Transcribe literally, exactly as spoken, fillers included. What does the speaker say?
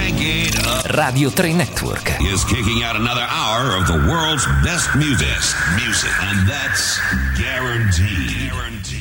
Crank it up. Radio tre Network is kicking out another hour of the world's best music. Best music. And that's guaranteed. Guaranteed.